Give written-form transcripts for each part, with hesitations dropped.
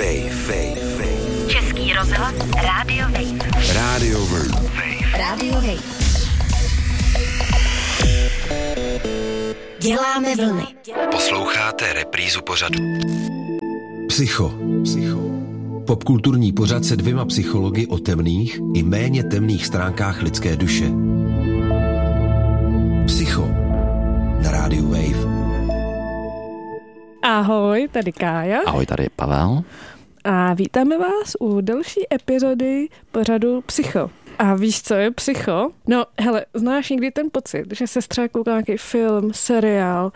Wave. Český rozhlas Radio Wave. Radio Wave. Radio Wave. Děláme vlny. Posloucháte reprízu pořadu Psycho. Popkulturní pořad se 2 psychology o temných i méně temných stránkách lidské duše. Psycho na Radio Wave. Ahoj, tady Kája. Ahoj, tady Pavel. A vítáme vás u další epizody pořadu Psycho. A víš, co je Psycho? No, hele, znáš někdy ten pocit, že se třeba kouká nějaký film, seriál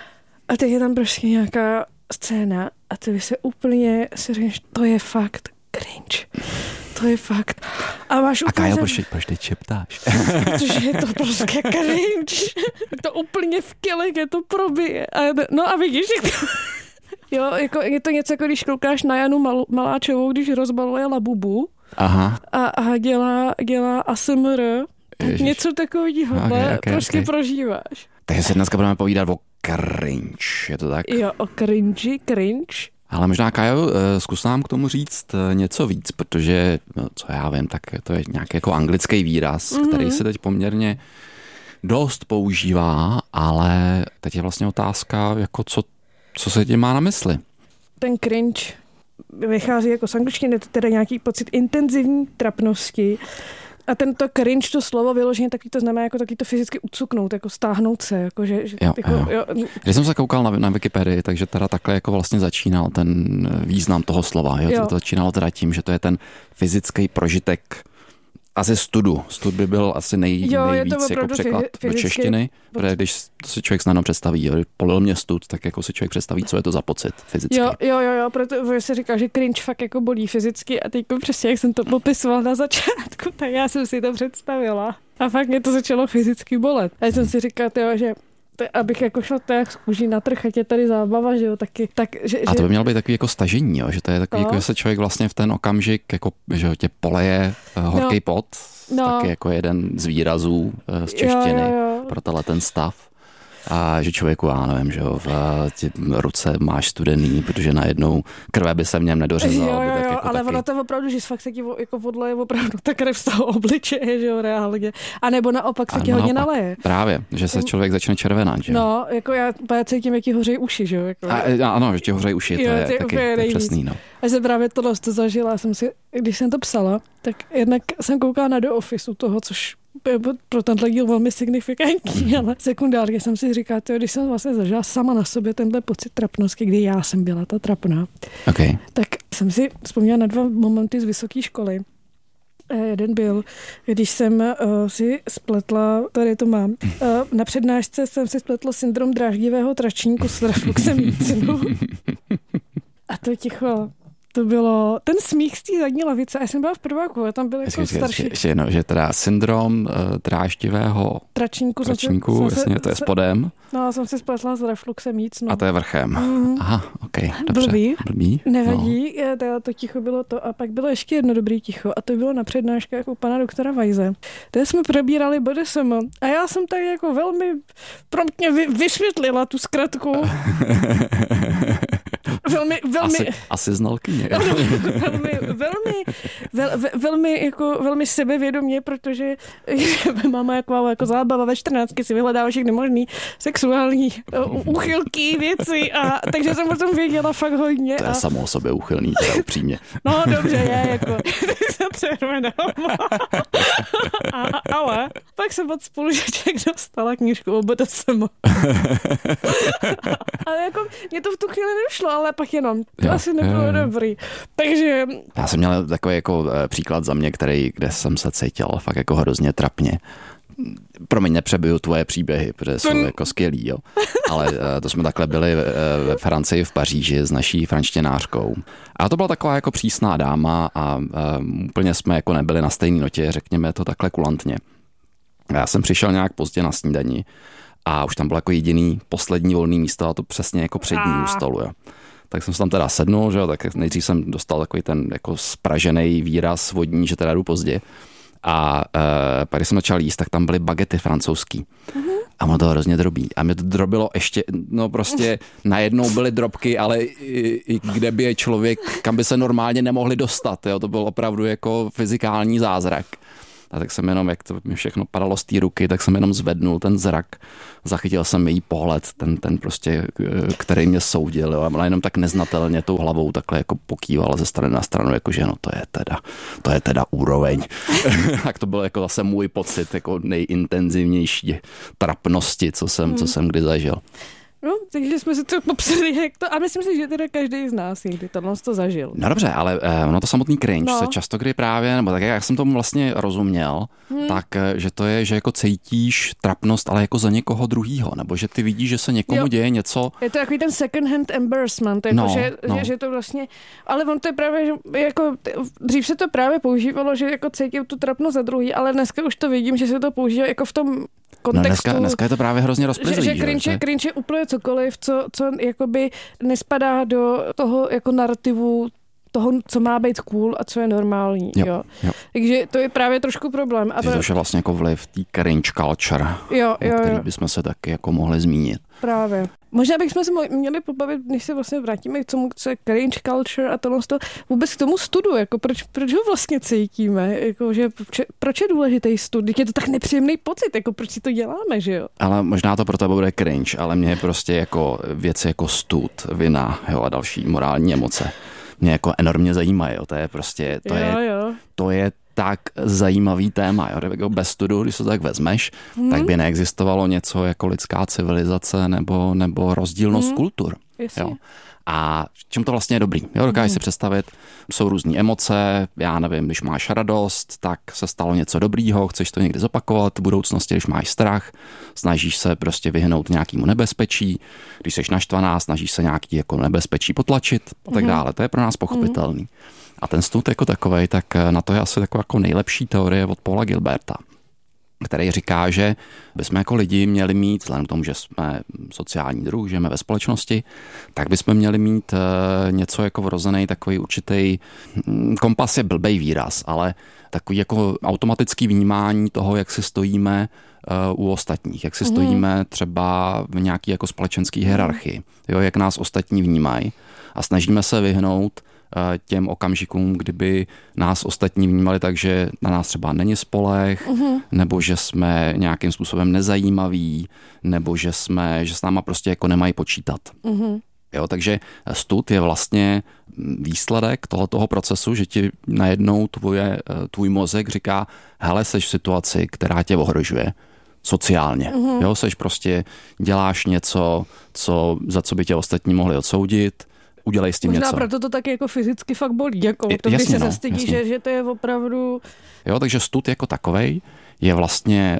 a teď je tam prostě nějaká scéna a ty se úplně si říkáš, to je fakt cringe. To je fakt. A máš úplně... A Kájo, proč teď šeptáš? Protože je to prostě cringe. To úplně v kilech, je to probije. No a vidíš, jak to... Jo, jako, je to něco, jako když koukáš na Janu Maláčovou, když rozbaluje labubu. Aha. A dělá ASMR. Tak něco takového okay, prostě prožíváš. Takže se dneska budeme povídat o cringe, je to tak? Jo, o cringe. Ale možná, Kájo, zkus nám k tomu říct něco víc, protože, co já vím, tak to je nějaký jako anglický výraz, který se teď poměrně dost používá, ale teď je vlastně otázka, jako co se tím má na mysli? Ten cringe vychází jako z angličtiny, teda nějaký pocit intenzivní trapnosti. A tento cringe, to slovo vyloženě, taky to znamená jako taky to fyzicky ucuknout, jako stáhnout se. Jako, že, jo. Jo. Když jsem se koukal na Wikipedii, takže teda takhle jako vlastně začínal ten význam toho slova. Jo? To začínalo teda tím, že to je ten fyzický prožitek asi studu. Stud by byl asi nejvíc jako překlad do češtiny, protože když si člověk snadno představí, jo, polil mě stud, tak jako si člověk představí, co je to za pocit fyzicky. Jo, protože se říká, že cringe fakt jako bolí fyzicky a teď přesně, jak jsem to popisoval na začátku, tak já jsem si to představila. A fakt mě to začalo fyzicky bolet. A já jsem si říkala, že abych jako šel tak z kůží na trh, ať je tady zábava, že jo, taky. A to by mělo být takový jako stažení, jo, že to je takový, jako, že se člověk vlastně v ten okamžik, jako, že tě poleje horký pot, taky jako jeden z výrazů z češtiny pro ten stav. A že člověku, já nevím, že jo, v ruce máš studený, protože najednou krve by se v něm nedořezala. Jo, ale ono to opravdu, že fakt se ti jako vodleje opravdu ta krev z toho obličeje, že jo, reálně. A nebo naopak se ti hodně naleje. Právě, že se člověk začne červenat, že jo. No, jako já cítím, jak ti hořejí uši, že jo. Jako. Ano, že ti hořejí uši, to je taky přesný, no. A jsem právě tohle zažila, když jsem to psala, tak jednak jsem koukala na The Office u toho, což pro tenhle díl velmi signifikantní, ale sekundárně jsem si říkala, když jsem vlastně zažila sama na sobě tenhle pocit trapnosti, kdy já jsem byla ta trapná, tak jsem si vzpomněla na 2 momenty z vysoké školy. Jeden byl, když jsem si spletla, tady to mám, na přednášce jsem si spletla syndrom dráždivého tračníku s refluxemícinu. A to ticho. To bylo ten smích z té zadní lavice. A já jsem byla v prváku, a tam byl jako starší. Ještě jedno, že teda syndrom dráždivého tračníku, jasně, to je spodem. No, jsem si spletla s refluxemícinu. A to je vrchem. Aha, okej, dobře. Blbý. Nevadí, to ticho bylo to. A pak bylo ještě jedno dobrý ticho. A to bylo na přednáškách u pana doktora Vajze. Kde jsme probírali BDSM. A já jsem tak jako velmi promptně vysvětlila tu zkratku. Asi znalkyně. velmi sebevědomě, protože máma jako zábava ve 14 si vyhledává všechny možný sexuální úchylky, věci, a takže jsem o tom věděla fakt hodně. To je samo o sobě úchylný, teda upřímně. No dobře, je jako ale pak jsem od spolužaček dostala knížku o BDSM. Ale jako mě to v tu chvíli nedošlo, ale pak jenom. To asi nebylo dobrý. Takže... Já jsem měl takový jako příklad za mě, kde jsem se cítil fakt jako hrozně trapně. Promiň, nepřebiju tvoje příběhy, protože jsou jako skvělý, jo. Ale to jsme takhle byli ve Francii v Paříži s naší frančtěnářkou. A to byla taková jako přísná dáma a úplně jsme jako nebyli na stejné notě, řekněme to takhle kulantně. Já jsem přišel nějak pozdě na snídani a už tam bylo jako jediný poslední volný místo, a to přesně jako před ní u stolu, jo. Tak jsem se tam teda sednul, že jo, tak nejdřív jsem dostal takový ten jako spražený výraz vodní, že teda jdu pozdě. A pak, když jsem začal jíst, tak tam byly bagety francouzský. A ono to hrozně drobí. A mě to drobilo ještě, no prostě najednou byly drobky, ale i kde by je člověk, kam by se normálně nemohli dostat. Jo? To byl opravdu jako fyzikální zázrak. A tak jsem jenom, jak to mi všechno padalo z té ruky, tak jsem jenom zvednul ten zrak. Zachytil jsem její pohled, ten prostě, který mě soudil. Jo? A ona jenom tak neznatelně tou hlavou takhle jako pokývala ze strany na stranu, jakože no to je teda úroveň. Tak to byl jako zase můj pocit jako nejintenzivnější trapnosti, co jsem kdy zažil. No, takže jsme si to popsali, jak to, a myslím si, že teda každý z nás někdy to zažil. No dobře, ale ono to samotný cringe se často kdy právě, nebo tak jak jsem tomu vlastně rozuměl, tak, že to je, že jako cítíš trapnost, ale jako za někoho druhýho, nebo že ty vidíš, že se někomu děje něco. Je to takový ten second hand embarrassment, jako že to vlastně, ale on to je právě, že jako dřív se to právě používalo, že jako cítím tu trapnost za druhý, ale dneska už to vidím, že se to používá jako v tom kontextu. No dneska je to právě hrozně rozplizlý. Že cringe je úplně cokoliv, co jakoby nespadá do toho jako narrativu toho, co má být cool a co je normální. Jo. Takže to je právě trošku problém. To je vlastně jako vliv té cringe culture, o který bychom se taky jako mohli zmínit. Právě. Možná bychom se měli pobavit, než se vlastně vrátíme k tomu, co je cringe culture a tohle vůbec k tomu studu, jako proč ho vlastně cítíme, jako, že proč je důležitý stud, je to tak nepříjemný pocit, jako proč si to děláme, že jo? Ale možná to pro tebe bude cringe, ale mě je prostě jako věci jako stud, vina, jo, a další morální emoce mě jako enormně zajímají, jo. To je prostě, to je tak zajímavý téma. Jo. Bez studu, když se to tak vezmeš, tak by neexistovalo něco jako lidská civilizace nebo rozdílnost kultur. Jo. A čím to vlastně je dobrý? Jo, dokážeš si představit, jsou různý emoce, já nevím, když máš radost, tak se stalo něco dobrýho, chceš to někdy zopakovat, v budoucnosti, když máš strach, snažíš se prostě vyhnout nějakému nebezpečí, když jsi naštvaná, snažíš se nějaký jako nebezpečí potlačit a tak dále. To je pro nás pochopitelný. A ten stud jako takovej, tak na to je asi taková jako nejlepší teorie od Paula Gilberta, který říká, že bychom jako lidi měli mít, vzhledem k tomu, že jsme sociální druh, žijeme ve společnosti, tak bychom měli mít něco jako vrozený takový určitý, kompas je blbej výraz, ale takový jako automatický vnímání toho, jak si stojíme u ostatních, jak si stojíme třeba v nějaký jako společenský hierarchii, jo, jak nás ostatní vnímají a snažíme se vyhnout těm okamžikům, kdyby nás ostatní vnímali tak, že na nás třeba není spolech, nebo že jsme nějakým způsobem nezajímaví, nebo že s náma prostě jako nemají počítat. Jo, takže stud je vlastně výsledek tohoto procesu, že ti najednou tvůj mozek říká, hele, seš v situaci, která tě ohrožuje sociálně. Jo, seš prostě, děláš něco, za co by tě ostatní mohli odsoudit, udělej s tím něco. Možná proto to taky jako fyzicky fakt bolí, jako to, když se zastydí, že to je opravdu... Jo, takže stud jako takovej je vlastně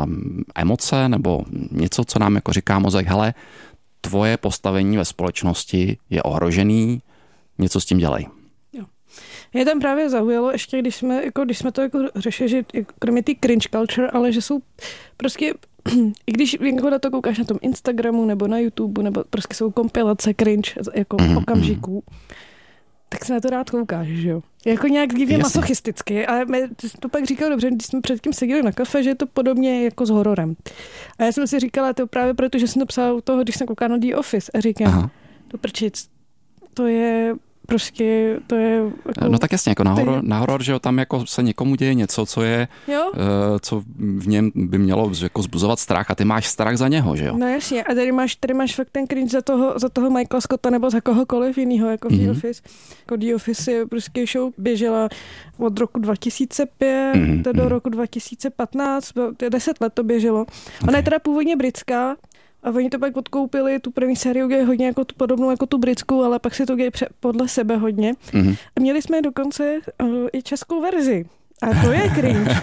emoce nebo něco, co nám jako říká mozek, hele, tvoje postavení ve společnosti je ohrožený, něco s tím dělej. Jo. Mě tam právě zaujalo ještě, když jsme to jako řešili, že kromě té cringe culture, ale že jsou prostě, i když jako na to koukáš na tom Instagramu nebo na YouTube, nebo prostě jsou kompilace cringe jako okamžiků, tak se na to rád koukáš, že jo? Jako nějak divně masochisticky, ale ty jsi to pak říkal dobře, když jsme předtím seděli na kafe, že je to podobně jako s hororem. A já jsem si říkala, to právě proto, že jsem to psala u toho, když jsem koukala na The Office a říkám, to prčic, to je prostě, to je... Jako, no tak jasně, jako na horor, že jo, tam jako se někomu děje něco, co je, co v něm by mělo jako zbuzovat strach a ty máš strach za něho, že jo? No jasně, a tady máš fakt ten cringe za toho Michaela Scotta nebo za kohokoliv jinýho, jako v The Office. Jako The Office je prostě show běžela od roku 2005 do roku 2015, 10 let to běželo. Ona je teda původně britská, a oni to pak odkoupili, tu první sérii udělali hodně jako tu podobnou jako tu britskou, ale pak si to udělali podle sebe hodně. A měli jsme dokonce i českou verzi. A to je cringe.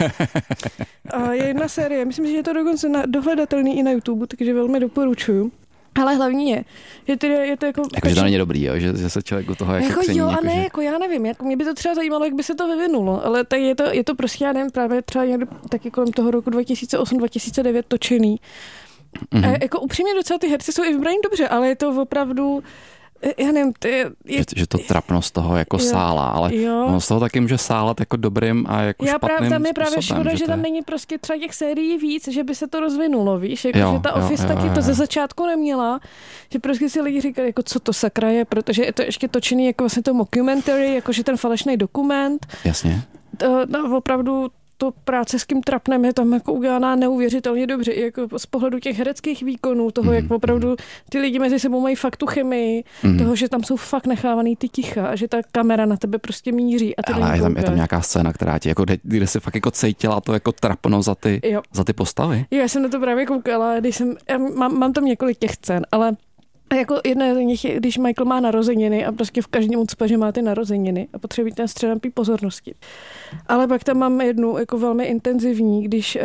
A je jedna série, myslím, že je to dokonce dohledatelný i na YouTube, takže velmi doporučuju. Ale hlavní je, že je to jako... Jakože to není dobrý, jo? Že se člověk u toho jako cení. Jo, a ne, jako já nevím, jako mě by to třeba zajímalo, jak by se to vyvinulo, ale tak je to prostě, já nevím, právě třeba někdy taky kolem toho roku 2008-2009 točený. A jako upřímně docela ty herci jsou i vybraní dobře, ale je to opravdu já nevím, že to trapnost toho jako sála, ale ono z toho taky může sálat jako dobrým a jako špatným tam je právě způsobem, škoda, že tam není prostě třeba těch sérií víc, že by se to rozvinulo, víš, jako, že ta Office taky to ze začátku neměla, že prostě si lidi říkali, jako co to sakra je, protože je to ještě točený jako vlastně to mockumentary, jakože ten falešný dokument. Jasně. Opravdu to práce s tím trapnem je tam jako udělaná neuvěřitelně dobře, i jako z pohledu těch hereckých výkonů, toho, jak opravdu ty lidi mezi sebou mají fakt tu chemii, toho, že tam jsou fakt nechávaný ty ticha a že ta kamera na tebe prostě míří. A ale je tam nějaká scéna, která ti jako, kde si fakt jako cítila to jako trapno za ty postavy. Jo, já jsem na to právě koukala, mám tam několik těch scén, ale a jako jedna z nich je, když Michael má narozeniny a prostě v každém ucpe, že má ty narozeniny a potřebuje ten středampý pozornosti. Ale pak tam mám jednu jako velmi intenzivní, když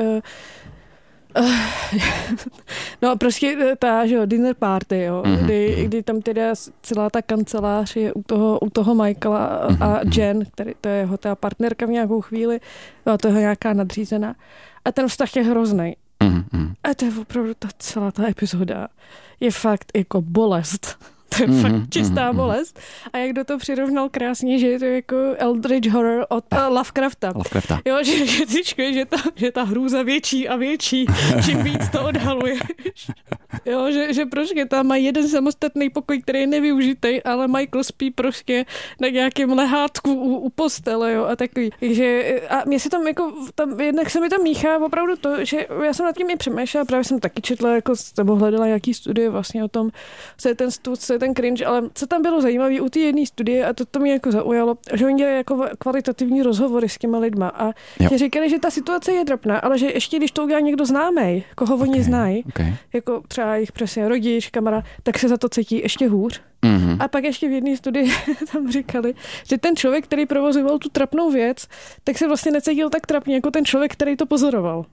no prostě ta, že jo, dinner party, jo, kdy tam teda celá ta kancelář je u toho Michaela a Jen, který to je jeho ta partnerka v nějakou chvíli, a to je nějaká nadřízená. A ten vztah je hroznej. A to je opravdu celá ta epizoda je fakt jako bolest. To je fakt čistá bolest. A jak do toho přirovnal krásně, že je to jako Eldritch Horror od Lovecrafta. Jo, že ta hrůza větší a větší, čím víc to odhaluješ. Jo, že prostě tam má jeden samostatný pokoj, který je nevyužitý, ale Michael spí prostě na nějakém lehátku u postele, jo, a takový. Takže a mě se tam jako, jednak se mi tam míchá opravdu to, že já jsem nad tím i přemýšlela, právě jsem taky četla, jako nebo hledala nějaký studie vlastně o tom, co je ten stud, co je ten cringe, ale co tam bylo zajímavé u té jedné studie, a to mě jako zaujalo, že oni dělají jako kvalitativní rozhovory s těma lidma a ti říkali, že ta situace je drapná, ale že ještě když to udělá někdo známej, koho oni znají, jako třeba jich přesně rodič, kamarád, tak se za to cítí ještě hůř. A pak ještě v jedné studii tam říkali, že ten člověk, který provozoval tu trapnou věc, tak se vlastně necítil tak trapně, jako ten člověk, který to pozoroval.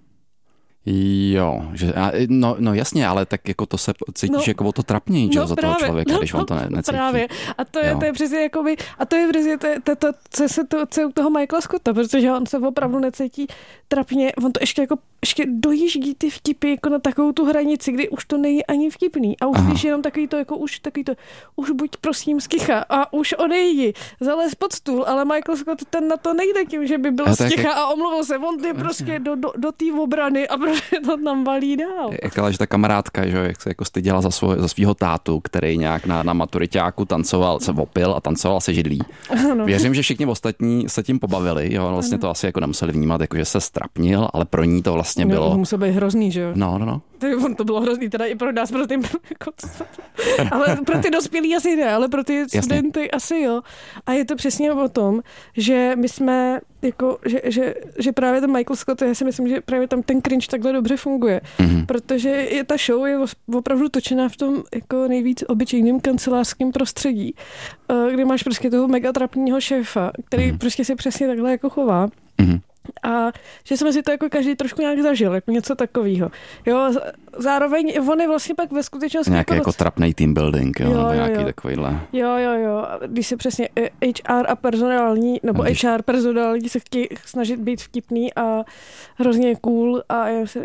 Jo, no jasně, ale tak jako to se cítíš jako o to trapněji, za toho člověka, když on to necítí. Právě. A to je přesně jakoby, a to je přesně to, co je u toho Michaela Scotta, protože on se opravdu necítí trapně, on to ještě dojíždí ty vtipy jako na takovou tu hranici, kdy už to není ani vtipný. A už víš jenom takový to, už buď prosím sticha a už odejdi, zalez pod stůl, ale Michael Scott ten na to nejde tím, že by byl sticha a omluvil se, on ty prostě do té obrany a prostě to tam valí dál. Jakala, že ta kamarádka, že jak se jako styděla za svýho tátu, který nějak na maturiťáku tancoval, se opil a tancoval se židlí. Ano. Věřím, že všichni ostatní se tím pobavili, jo, vlastně to asi jako nemuseli vnímat, jako že se strapnil, ale pro ní to vlastně bylo. To musel být hrozný, že jo? No. To bylo hrozný, teda i pro nás, pro ty, jako, ale pro ty dospělí asi ne, ale pro ty studenty asi jo. A je to přesně o tom, že my jsme jako, že právě ten Michael Scott, já si myslím, že právě tam ten cringe takhle dobře funguje, protože ta show je opravdu točená v tom jako nejvíc obyčejným kancelářským prostředí, kde máš prostě toho mega trapního šéfa, který prostě se přesně takhle jako chová. A že jsme si to jako každý trošku nějak zažil, jako něco takového. Jo, zároveň on je vlastně pak ve skutečnosti nějaký jako trapnej team building, jo, nebo nějaký takovýhle. Jo. Když se přesně HR a personální, nebo HR personální se chtějí snažit být vtipný a hrozně cool a já se...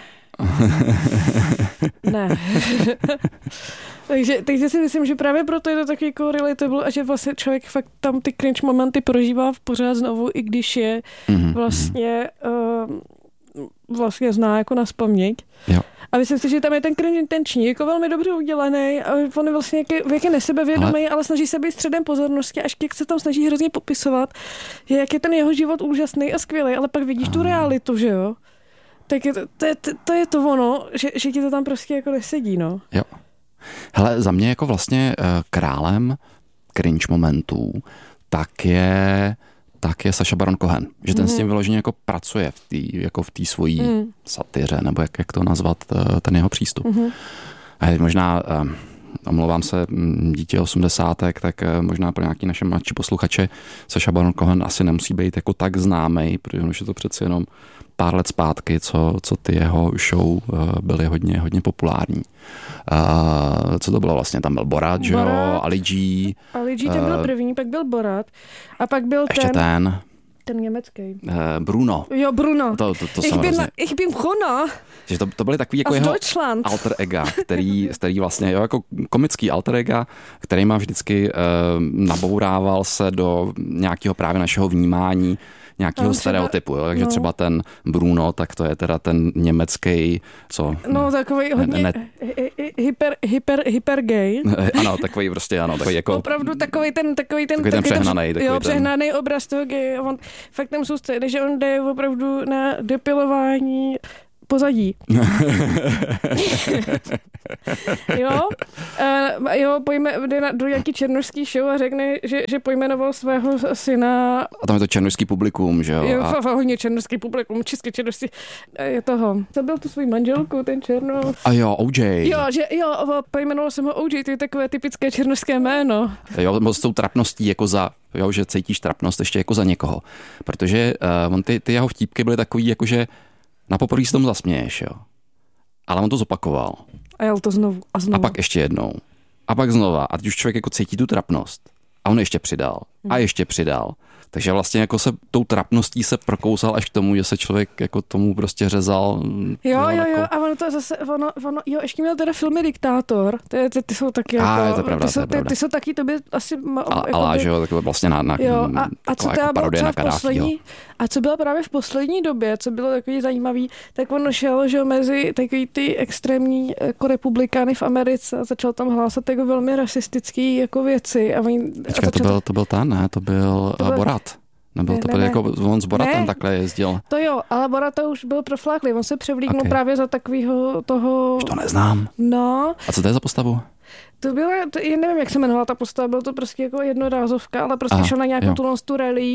Ne. takže si myslím, že právě proto je to taky jako relatable a že vlastně člověk fakt tam ty cringe momenty prožívá pořád znovu, i když je vlastně zná jako nazpaměť. Jo. A myslím si, že tam je ten cringe intenční, jako velmi dobře udělaný a on je vlastně jak je nesebevědomý, ale snaží se být středem pozornosti, až jak se tam snaží hrozně popisovat, že jak je ten jeho život úžasný a skvělý, ale pak vidíš tu realitu, že jo? Tak to je to ono, že ti to tam prostě jako nesedí, no. Jo. Hele, za mě jako vlastně králem cringe momentů tak je Sacha Baron Cohen. Že ten s tím vyloženě jako pracuje v té svojí satyře, nebo jak to nazvat, ten jeho přístup. A možná, omlouvám se, dítě 80, tak možná pro nějaký naše mladší posluchače Sacha Baron Cohen asi nemusí být jako tak známej, protože už je to přeci jenom pár let zpátky, co ty jeho show byly hodně populární. Co to bylo vlastně? Tam byl Borat, jo? Ali G. Ali G ten byl první, pak byl Borat. A pak byl ještě ten. Ten německý. Bruno. Jo, Bruno. To ich bin Bruno. Že to byly takový jako jeho Deutschland. alter ega, který vlastně, jo, jako komický alter ega, který má vždycky nabourával se do nějakého právě našeho vnímání, nějakého stereotypu, jo? Takže třeba ten Bruno, tak to je teda ten německý, co? No, takový hodně hyper gay. Ano, takový prostě, ano, takový jako... Opravdu takový ten přehnanej. Přehnanej obraz toho gay. On fakt tam soustředí, že on jde opravdu na depilování pozadí. Jde do nějaký černošský show a řekne, že pojmenoval svého syna. A tam je to černošský publikum, že jo? Hodně černošský publikum, český černošský je toho. To byl tu svou manželku, ten Černoš. A jo, OJ. Pojmenoval jsem ho OJ, to je takové typické černošské jméno. Jo, s tou trapností jako že cítíš trapnost ještě jako za někoho. Protože ty jeho vtípky byly takový, jakože na poprvé se tomu zasměješ, jo. Ale on to zopakoval. A jel to znovu a znovu. A pak ještě jednou. A pak znova. A teď už člověk jako cítí tu trapnost. A on ještě přidal. A ještě přidal. Takže vlastně jako se tou trapností se prokousal až k tomu, že se člověk jako tomu prostě řezal. Jo. A ono to zase, ještě měl teda filmy Diktátor. Ty jsou taky jako... je to pravda, ty jsou taky, to by asi... Ale že jo, takové vlastně na a co teda bylo třeba v poslední... A co bylo právě v poslední době, co bylo takový zajímavý, tak on šel, že mezi takový ty extrémní jako republikány v Americe a začal tam hlásat jako velmi rasistický jako věci. To byl ten, ne? To byl Borat. Nebyl to byl jako on s Boratem takhle jezdil. To jo, ale Borata už byl profláklý. On se převlíknul právě za takovýho toho... Už to neznám. No. A co to je za postavu? To bylo, já nevím, jak se jmenovala ta postava, byl to prostě jako jednorázovka, ale prostě šel na nějakou tu rally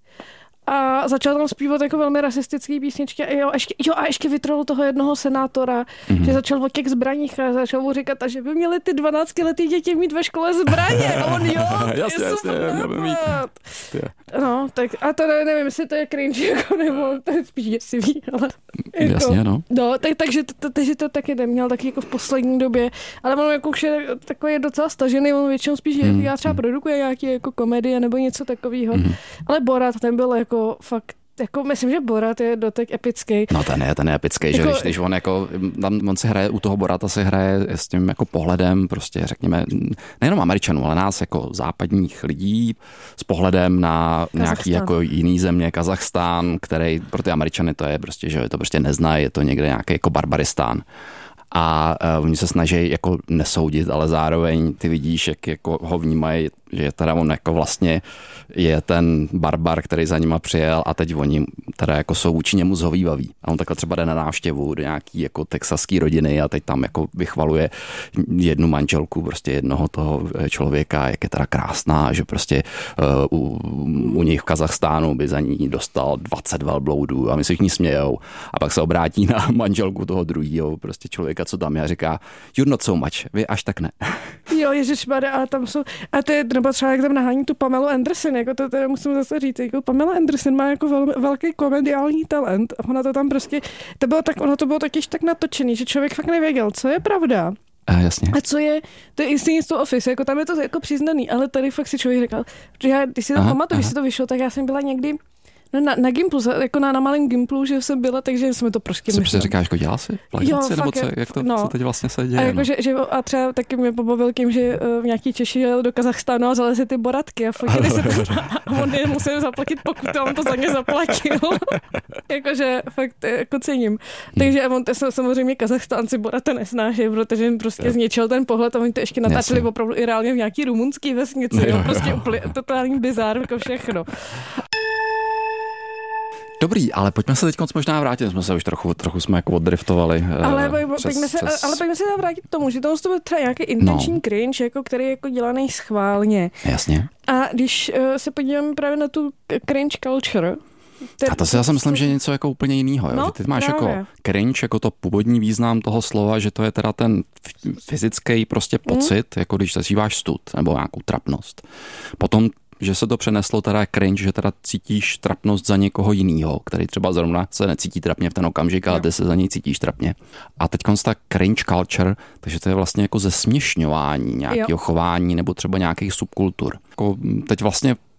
a začal tam zpívat jako velmi rasistický písničky. A ještě vytrhl toho jednoho senátora, že začal o těch zbraních a začal mu říkat, že by měli ty 12letý děti mít ve škole zbraně. A on jasně, mít. No, tak a to nevím, jestli to je cringe, jako, nebo to je spíš děsivý, ale... Jako, jasně, no. No, takže to taky neměl taky jako v poslední době, ale on jako už je takový docela stažený, on většinou spíš já třeba produkuje nějaké jako komedie nebo něco takového, ale Borat, ten byl jako fakt, jako myslím, že Borat je dotek epický. No ten je epický, jako, že když on jako, on se hraje, u toho Borata se hraje s tím jako pohledem, prostě řekněme, nejenom Američanů, ale nás jako západních lidí s pohledem na nějaký jako jiný země, Kazachstán, který pro ty Američany to je prostě, že to prostě neznají, je to někde nějaký jako Barbaristán. A oni se snaží jako nesoudit, ale zároveň ty vidíš, jak jako ho vnímají, že teda on jako vlastně je ten barbar, který za nima přijel a teď oni teda jako jsou vůči němu zhovývaví. A on takhle třeba jde na návštěvu do nějaký jako texaský rodiny a teď tam jako vychvaluje jednu manželku, prostě jednoho toho člověka, jak je teda krásná, že prostě u nich v Kazachstánu by za ní dostal 20 velbloudů a my se všichni smějou. A pak se obrátí na manželku toho druhého prostě člověka, co tam je a říká, you're not so much, vy až tak ne. Jo, ježišmarja, ale tam jsou, a to je nebo třeba jak tam nahání tu Pamelu Anderson, jako to teda musím zase říct, jako Pamela Anderson má jako velký komediální talent a ona to tam prostě, ono to bylo takyž tak natočený, že člověk fakt nevěděl, co je pravda. Jasně. A co je, to je jistý z toho Office, jako tam je to jako přiznaný, ale tady fakt si člověk říkal, že já, když si to pamatuju, když si to vyšlo, tak já jsem byla někdy na Gimplu, jako na malém Gimplu, že jsem byla, takže jsme to prostě... Co prostě říkáš, jako dělala si plagiaci, nebo co, jak to, co teď vlastně se děje? A, jako, a třeba taky mě pobavil tím, že nějaký Češi jel do Kazachstánu a vzali si ty boratky a fotili se to. A on je musel zaplatit pokutu a on to za ně zaplatil. Jakože fakt jako cením. Takže on to samozřejmě Kazachstánci Borata nesnáší, protože jim prostě zničil ten pohled a oni to ještě natáčeli opravdu i reálně v nějaký rumunský vesnici. Jo, prostě úplně totální bizár, jako všechno. Dobrý, ale pojďme se teď možná vrátit, jsme se už trochu jsme jako oddriftovali. Ale pojďme se vrátit k tomu, že to byl třeba nějaký intenční cringe, jako který je jako dělaný schválně. Jasně. A když se podíváme právě na tu cringe culture, a to si já si myslím, že je něco jako úplně jiného. Jo? Že ty máš právě jako cringe, jako to původní význam toho slova, že to je teda ten fyzický prostě pocit, jako když zažíváš stud nebo nějakou trapnost. Potom že se to přeneslo teda cringe, že teda cítíš trapnost za někoho jinýho, který třeba zrovna se necítí trapně v ten okamžik, ale ty se za něj cítíš trapně. A teď ta cringe culture, takže to je vlastně jako zesměšňování nějakého chování nebo třeba nějakých subkultur. Jako teď vlastně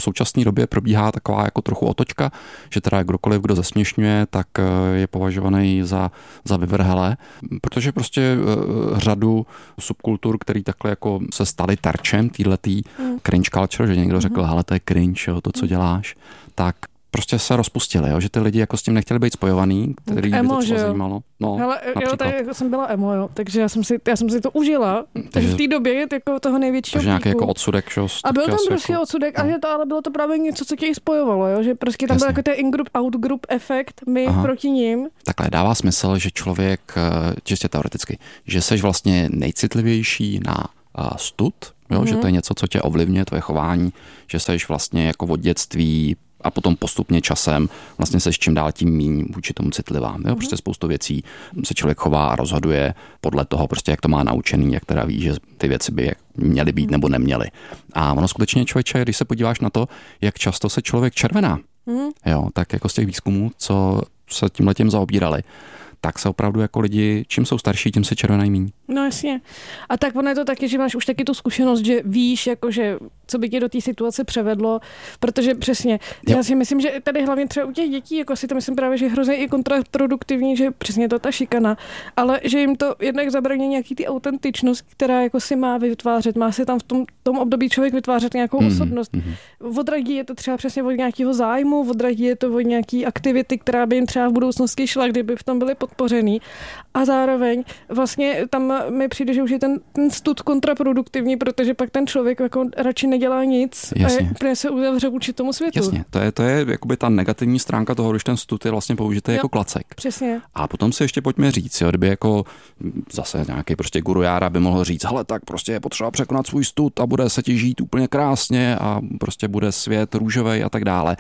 v současné době probíhá taková jako trochu otočka, že teda kdokoliv, kdo zesměšňuje, tak je považovaný za vyvrhele, protože prostě řadu subkultur, který takhle jako se staly terčem týhletý cringe culture, že někdo řekl, hele, to je cringe, jo, to, co děláš, tak prostě se rozpustili, jo? Že ty lidi jako s tím nechtěli být spojovaný, který emo, by to třeba zajímalo. No, hele, jo, tak jako jsem byla emo, jo, takže já jsem si to užila. Takže v té době jako toho největšího takže nějaký jako odsudek, že? A byl tam prostě jako odsudek, ale bylo to právě něco, co tě jich spojovalo, jo? Že prostě tam byl jako ten in-group, out-group efekt, my proti ním. Takhle dává smysl, že člověk, čistě teoreticky, že seš vlastně nejcitlivější na stud, jo? Že to je něco, co tě ovlivňuje, tvoje chování, že seš vlastně jako od dětství a potom postupně časem vlastně seš čím dál tím míň vůči tomu citlivá. Jo? Prostě spoustu věcí se člověk chová a rozhoduje podle toho, prostě jak to má naučený, jak teda ví, že ty věci by měly být nebo neměly. A ono skutečně, člověče, když se podíváš na to, jak často se člověk červená, jo, tak jako z těch výzkumů, co se tímhletím zaobírali, tak se opravdu jako lidi, čím jsou starší, tím se červenají míň. No jasně. A tak ono je to taky, že máš už taky tu zkušenost, že víš, jakože, co by tě do té situace převedlo, protože přesně, já si myslím, že tady hlavně třeba u těch dětí, jako si to myslím právě, že hrozně i kontraproduktivní, že přesně to ta šikana, ale že jim to jednak zabraní nějaký ty autentičnost, která jako si má vytvářet, má se tam v tom období člověk vytvářet nějakou osobnost. Odradí je to třeba přesně od nějakého zájmu, odradí je to od nějaký aktivity, která by jim třeba v budoucnosti šla, kdyby v tom byly podpořený. A zároveň vlastně tam mi přijde, že už je ten stud kontraproduktivní, protože pak ten člověk jako radši nedělá nic. Jasně. A úplně se uzavře vůči tomu světu. Jasně, to je jakoby ta negativní stránka toho, když ten stud je vlastně použitý jako klacek. Přesně. A potom si ještě pojďme říct, jo, kdyby jako zase nějaký prostě gurujára by mohl říct, hele, tak prostě je potřeba překonat svůj stud a bude se ti žít úplně krásně a prostě bude svět růžovej a tak dále.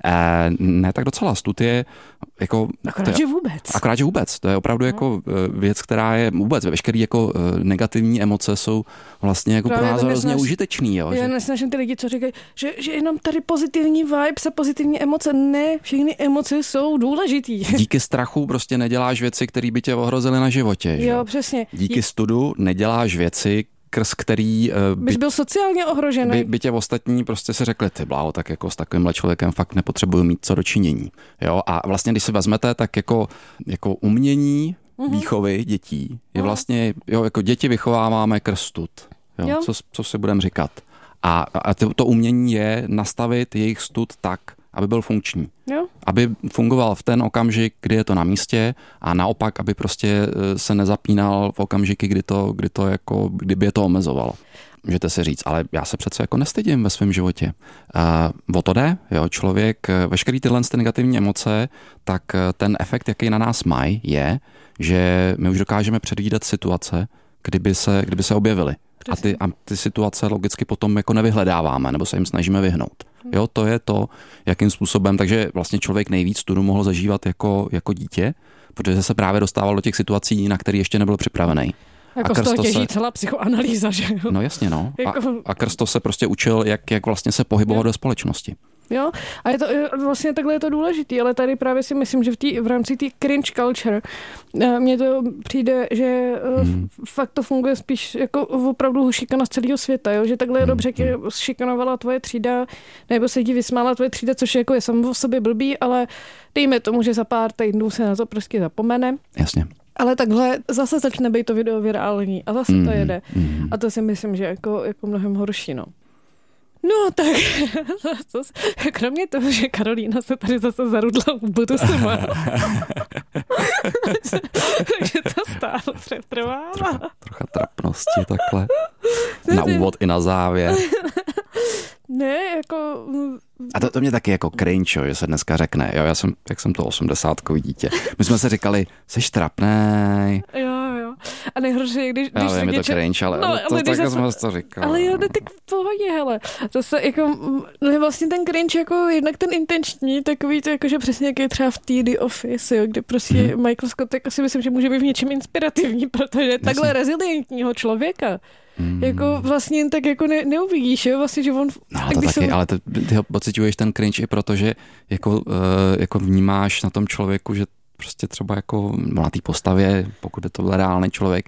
Ne, tak docela stud je jako... Akorát, že vůbec. To je opravdu jako věc, která je vůbec, veškerý jako negativní emoce jsou vlastně jako pro nás hrozně užitečný. Jo, já nesnažím ty lidi, co říkají, že jenom tady pozitivní vibes a pozitivní emoce. Ne, všechny emoce jsou důležitý. Díky strachu prostě neděláš věci, které by tě ohrozily na životě. Že? Jo, přesně. Díky studu neděláš věci, skrz který bys byl sociálně ohrožený. By tě ostatní prostě si řekli, ty bláho, tak jako s takovýmhle člověkem fakt nepotřebuju mít co do činění. Jo? A vlastně, když si vezmete, tak jako umění výchovy dětí je vlastně, jo, jako děti vychováváme krz stud. Jo? Co si budeme říkat. A to umění je nastavit jejich stud tak, aby byl funkční. Jo. Aby fungoval v ten okamžik, kdy je to na místě a naopak, aby prostě se nezapínal v okamžiky, kdyby je to omezovalo. Můžete si říct, ale já se přece jako nestydím ve svém životě. O to jde, jo, člověk, veškerý tyhle negativní emoce, tak ten efekt, jaký na nás mají, je, že my už dokážeme předvídat situace, kdyby se objevily. A ty situace logicky potom jako nevyhledáváme, nebo se jim snažíme vyhnout. Jo, to je to, jakým způsobem, takže vlastně člověk nejvíc studu mohl zažívat jako dítě, protože se právě dostával do těch situací, na které ještě nebyl připravený. Jako z toho těží celá psychoanalýza, že jo? No jasně, no. A krz to se prostě učil, jak vlastně se pohybovat do společnosti. Jo, a je to vlastně takhle je to důležitý, ale tady právě si myslím, že v rámci té cringe culture mně to přijde, že fakt to funguje spíš jako opravdu šikana z celého světa, jo? Že takhle je dobře, že šikanovala tvoje třída, nebo se ti vysmála tvoje třída, což je samo o sobě blbý, ale dejme tomu, že za pár týdnů se na to prostě zapomene. Jasně. Ale takhle zase začne být to video virální a zase to jede. A to si myslím, že jako mnohem horší, no. No tak, kromě toho, že Karolína se tady zase zarudla v bodu sama. Takže to stále přetrvává. Trocha trapnosti takhle. Na úvod i na závěr. Ne, jako... A to mě taky jako cringe, že se dneska řekne. Jo, jak jsem to 80kový dítě. My jsme se říkali, seš trapnej. Jo. A nejhorší, když já vím, je to cringe, ale tak jsme to říkali. Ale jo, tak v pohodě, hele. Zase jako, vlastně ten cringe jako jednak ten intenční, takový to jako, že přesně jak je třeba v The Office, jo, kde prostě Michael Scott, tak asi myslím, že může být v něčem inspirativní, protože takhle rezilientního člověka jako vlastně tak jako neuvidíš, jo, vlastně, že on... No, to taky, ale ty ho pociťuješ ten cringe i protože jako vnímáš na tom člověku, že prostě třeba jako na té postavě, pokud je to reálný člověk,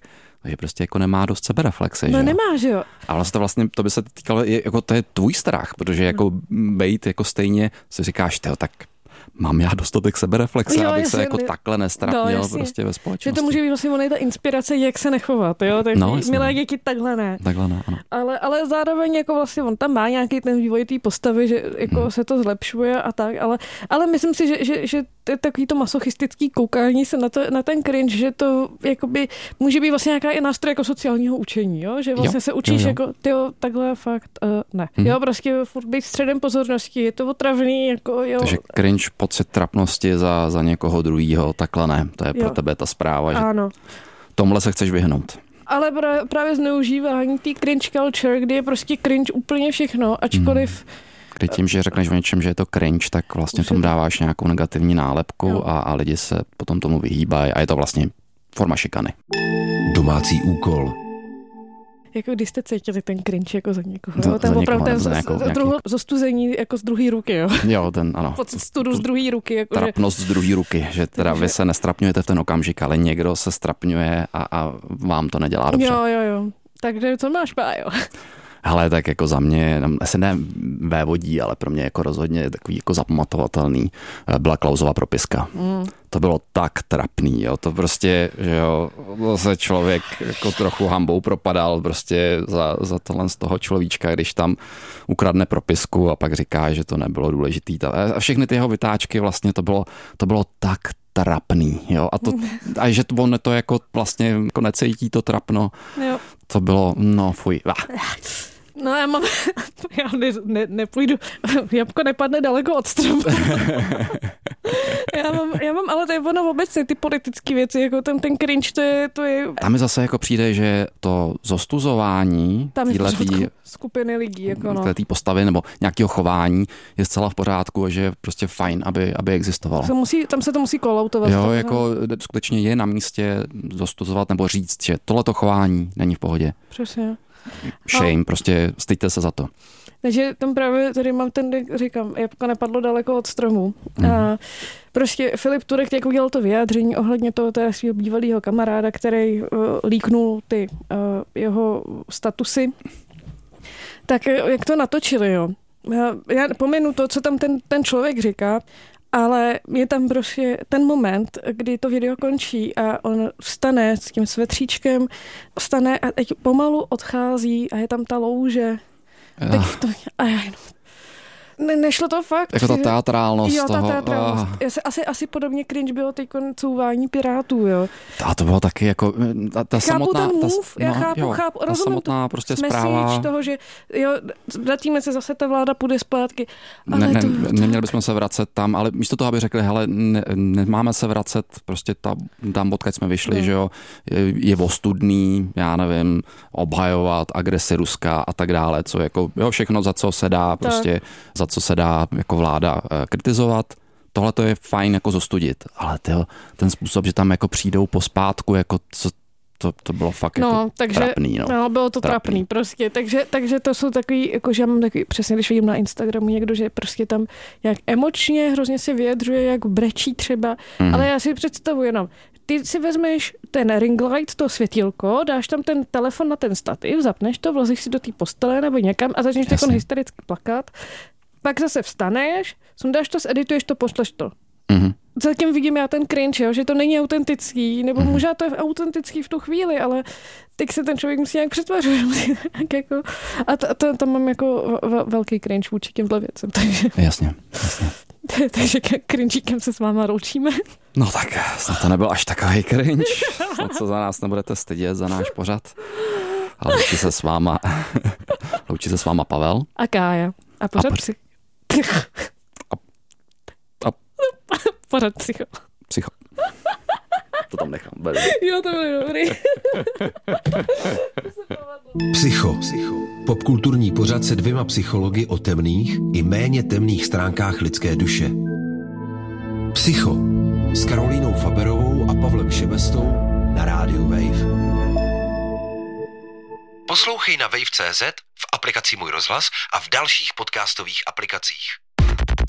takže prostě jako nemá dost sebereflexe. No že nemá, že jo. A vlastně to by se týkalo, jako to je tvůj strach, protože jako bejt jako stejně si říkáš, tak mám já dostatek sebereflexe, jo, abych se jako takhle nestrapnil prostě ve společnosti. Že to může být vlastně ona ta inspirace, jak se nechovat, jo? Tak milé děti takhle ne. Takhle ne, ano. Ale zároveň jako vlastně on tam má nějaký ten vývoj té postavy, že jako se to zlepšuje a tak, ale myslím si, že takový to masochistický koukání se na ten cringe, že to jakoby může být vlastně nějaká i nástroj jako sociálního učení, jo? Že vlastně se učíš jako tyjo, takhle fakt ne. Jo, prostě furt být středem pozornosti, je to otravný, jako jo. Takže cringe, pocit trapnosti za někoho druhýho, takhle ne. To je pro tebe ta zpráva, že ano. Tomhle se chceš vyhnout. Ale právě zneužívání té cringe culture, kdy je prostě cringe úplně všechno, ačkoliv... Kdy tím, že řekneš o něčem, že je to cringe, tak vlastně tomu dáváš nějakou negativní nálepku a lidi se potom tomu vyhýbají a je to vlastně forma šikany. Domácí úkol. Jako když jste cítili ten cringe jako za někoho. Ten opravdu ten zostuzení jako z druhé ruky, jo. Jo, ano. Pocit studu z druhé ruky. Jako trapnost z druhé ruky, že teda vy se nestrapňujete v ten okamžik, ale někdo se strapňuje a vám to nedělá dobře. Jo. Takže co máš, Pájo? Hele, tak jako za mě, asi ne vévodí, ale pro mě jako rozhodně takový jako zapamatovatelný byla Klausova propiska. To bylo tak trapný, jo, to prostě, že jo, se člověk jako trochu hambou propadal prostě za tohle z toho človíčka, když tam ukradne propisku a pak říká, že to nebylo důležitý. A všechny ty jeho vytáčky vlastně to bylo tak trapný, jo, a že on to jako vlastně jako necítí to trapno, jo. To bylo, no fuj. No já nepůjdu, jabko nepadne daleko od stromu. já mám, ale to je ono obecně, ty politické věci, jako ten cringe, to je... Tam mi zase jako přijde, že to zostuzování téhletý skupiny lidí, jako no. Téhletý postavy nebo nějakého chování je zcela v pořádku a že je prostě fajn, aby existovalo. Tam se to musí koloutovat. Jo, jako skutečně je na místě zostuzovat nebo říct, že tohleto chování není v pohodě. Přesně. Shame, prostě styďte se za to. Takže tam právě tady mám říkám, jabko nepadlo daleko od stromu. A prostě Filip Turek jako udělal to vyjádření ohledně toho svého bývalého kamaráda, který líknul ty jeho statusy. Tak jak to natočili, jo. Já pominu to, co tam ten člověk říká, ale je tam prostě ten moment, kdy to video končí a on vstane s tím svetříčkem, vstane a teď pomalu odchází a je tam ta louže. Nešlo to fakt. Jako ta teatrálnost toho. Ta teatrálnost. Asi podobně cringe bylo teď couvání pirátů, jo. A to bylo taky jako ta samotná... Chápu ten move, chápu, ta samotná prostě zpráva. toho, že jo, vrátíme se zase, ta vláda půjde zpátky. Neměli bychom se vracet tam, ale místo toho, aby řekli, hele, nemáme se vracet, prostě tam odkud jsme vyšli, že jo, je ostudný, já nevím, obhajovat agresi Ruska a tak dále, co jako, jo, všechno, za co se dá prostě, za co se dá jako vláda kritizovat. Tohle to je fajn jako zostudit, ale ten způsob, že tam jako přijdou pospátku, jako to bylo fakt jako trapný. No, bylo to trapný prostě, takže to jsou takový, jako že já mám takový, přesně když vidím na Instagramu někdo, že prostě tam jak emočně hrozně se vyjadřuje, jak brečí třeba, ale já si představuji jenom, ty si vezmeš ten ring light, to světílko, dáš tam ten telefon na ten stativ, zapneš to, vlezeš si do té postele nebo někam a začneš takon hystericky plakat. Pak zase vstaneš, sundáš to, edituješ to, pošleš to. Zatím vidím já ten cringe, jo, že to není autentický, nebo možná to je autentický v tu chvíli, ale teď se ten člověk musí nějak přetvářit. Jako, a tam mám jako velký cringe vůči těmhle věcem. Takže, jasně. Takže cringíkem se s váma roučíme. No tak, snad to nebyl až takový cringe. Snad se za nás nebudete stydět, za náš pořad. A loučí se s váma Pavel. A Kája. A pořad pořad psycho. To tam nechám. Jo, to bylo dobrý. Psycho. Popkulturní pořad se 2 psychologi o temných i méně temných stránkách lidské duše. Psycho s Karolínou Faberovou a Pavlem Šebestou na rádiu Wave. Poslouchej na wave.cz, v aplikaci Můj rozhlas a v dalších podcastových aplikacích.